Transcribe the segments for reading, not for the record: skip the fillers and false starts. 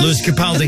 Lewis Capaldi.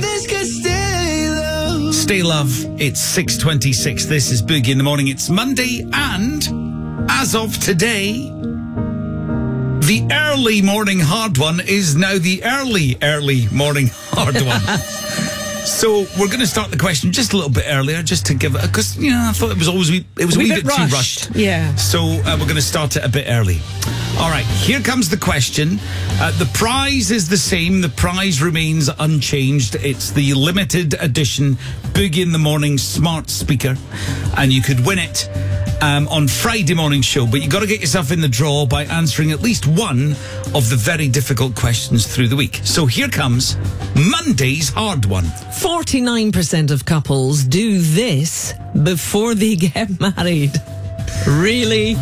Stay Love. It's 6:26. This is Boogie in the Morning. It's Monday, and as of today, the early morning hard one is now the early morning hard one. So we're going to start the question just a little bit earlier, just to give it, because I thought it was a wee bit too rushed. Yeah. So we're going to start it a bit early. All right, here comes the question. The prize is the same. The prize remains unchanged. It's the limited edition Boogie in the Morning smart speaker, and you could win it on Friday morning show. But you got to get yourself in the draw by answering at least one of the very difficult questions through the week. So here comes Monday's hard one. 49% of couples do this before they get married. Really?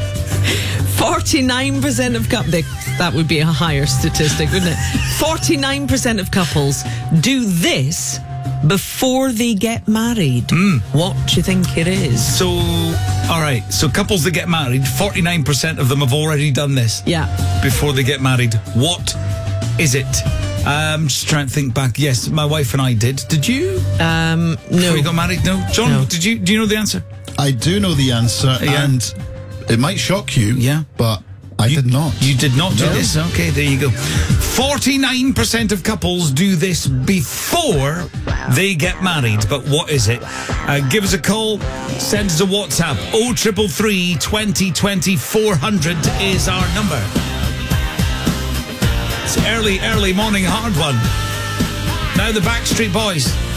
49% of couples. That would be a higher statistic, wouldn't it? 49% of couples do this before they get married. What do you think it is? So, all right. So couples that get married, 49% of them have already done this. Yeah. Before they get married. What is it? Just trying to think back. Yes, my wife and I did. Did you? No. Before you got married? No. John, No. do you know the answer? I do know the answer, and it might shock you, but I did not. You did not do this? Okay, there you go. 49% of couples do this before they get married. But what is it? Give us a call. Send us a WhatsApp. 0333 2020 400 is our number. It's early morning hard one. Now the Backstreet Boys.